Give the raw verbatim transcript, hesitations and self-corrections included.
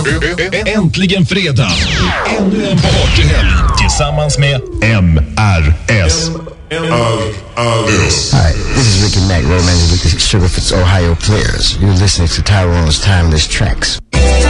Äntligen fredag. Ännu en partyhelg tillsammans med M R S. M R S. Hi, this is Ricky Mack, Roman with the Sugarfoot's Ohio Players. You're listening to Tyrone's Timeless Tracks.